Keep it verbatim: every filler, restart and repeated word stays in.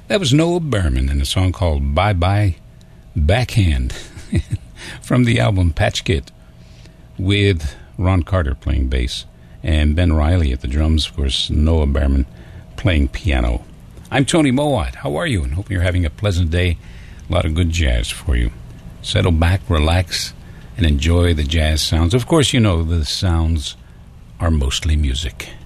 That was Noah Behrman in a song called Bye Bye Backhand from the album Patch Kit, with Ron Carter playing bass and Ben Riley at the drums, of course, Noah Behrman playing piano. I'm Tony Mowat. How are you? And hope you're having a pleasant day. A lot of good jazz for you. Settle back, relax, and enjoy the jazz sounds. Of course, you know the sounds are mostly music.